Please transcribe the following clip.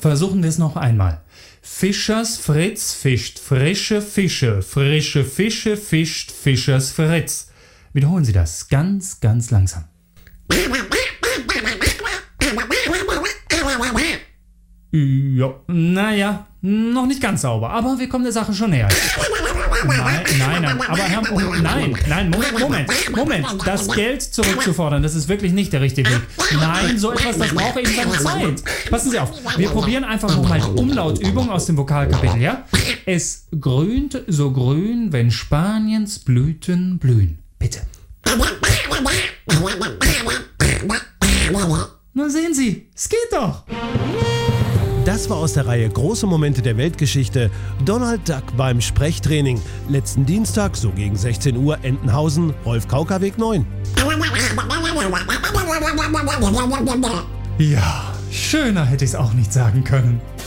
Versuchen wir es noch einmal. Fischers Fritz fischt frische Fische fischt Fischers Fritz. Wiederholen Sie das ganz, ganz langsam. Ja, naja, noch nicht ganz sauber, aber wir kommen der Sache schon näher. Nein, aber nein, Moment, das Geld zurückzufordern, das ist wirklich nicht der richtige Weg. Nein, so etwas, das braucht eben seine Zeit. Passen Sie auf, wir probieren einfach nochmal die Umlautübung aus dem Vokalkapitel, ja? Es grünt so grün, wenn Spaniens Blüten blühen. Bitte. Na sehen Sie, es geht doch. Das war aus der Reihe Große Momente der Weltgeschichte Donald Duck beim Sprechtraining. Letzten Dienstag, so gegen 16 Uhr, Entenhausen, Rolf-Kauka-Weg 9. Ja, schöner hätte ich es auch nicht sagen können.